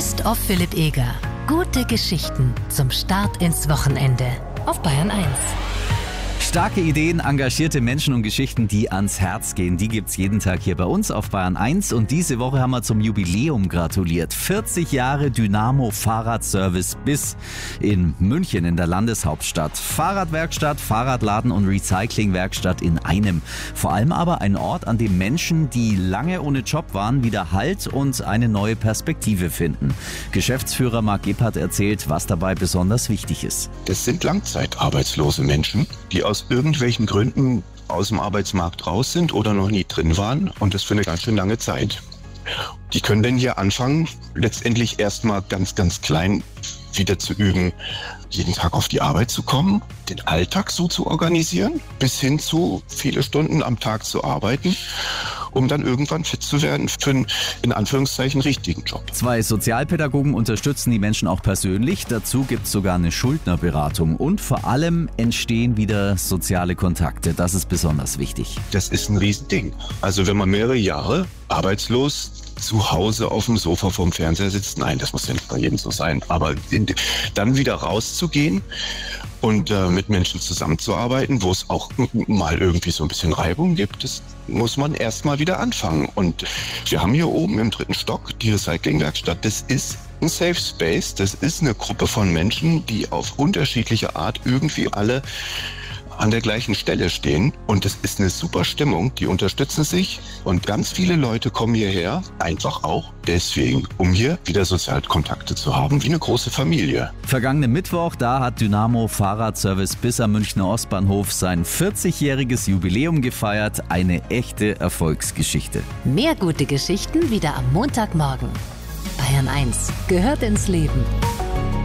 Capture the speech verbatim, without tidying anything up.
Best of Philipp Eger. Gute Geschichten zum Start ins Wochenende auf Bayern eins. Starke Ideen, engagierte Menschen und Geschichten, die ans Herz gehen, die gibt's jeden Tag hier bei uns auf Bayern eins. Und diese Woche haben wir zum Jubiläum gratuliert. vierzig Jahre Dynamo Fahrradservice bis in München in der Landeshauptstadt. Fahrradwerkstatt, Fahrradladen und Recyclingwerkstatt in einem. Vor allem aber ein Ort, an dem Menschen, die lange ohne Job waren, wieder Halt und eine neue Perspektive finden. Geschäftsführer Marc Gebhardt erzählt, was dabei besonders wichtig ist. Das sind langzeitarbeitslose Menschen, die aus irgendwelchen Gründen aus dem Arbeitsmarkt raus sind oder noch nie drin waren, und das für eine ganz schön lange Zeit. Die können dann hier anfangen, letztendlich erstmal ganz, ganz klein wieder zu üben, jeden Tag auf die Arbeit zu kommen, den Alltag so zu organisieren, bis hin zu viele Stunden am Tag zu arbeiten, um dann irgendwann fit zu werden für einen, in Anführungszeichen, richtigen Job. Zwei Sozialpädagogen unterstützen die Menschen auch persönlich. Dazu gibt es sogar eine Schuldnerberatung. Und vor allem entstehen wieder soziale Kontakte. Das ist besonders wichtig. Das ist ein Riesending. Also wenn man mehrere Jahre arbeitslos zu Hause auf dem Sofa vorm Fernseher sitzt, nein, das muss ja nicht bei jedem so sein, aber in, dann wieder rauszugehen und äh, mit Menschen zusammenzuarbeiten, wo es auch mal irgendwie so ein bisschen Reibung gibt, das muss man erstmal wieder anfangen. Und wir haben hier oben im dritten Stock die Recyclingwerkstatt. Das ist ein Safe Space, das ist eine Gruppe von Menschen, die auf unterschiedliche Art irgendwie alle an der gleichen Stelle stehen, und es ist eine super Stimmung, die unterstützen sich, und ganz viele Leute kommen hierher, einfach auch deswegen, um hier wieder Sozialkontakte zu haben, wie eine große Familie. Vergangenen Mittwoch, da hat Dynamo Fahrradservice bis am Münchner Ostbahnhof sein vierzigjähriges Jubiläum gefeiert, eine echte Erfolgsgeschichte. Mehr gute Geschichten wieder am Montagmorgen. Bayern eins gehört ins Leben.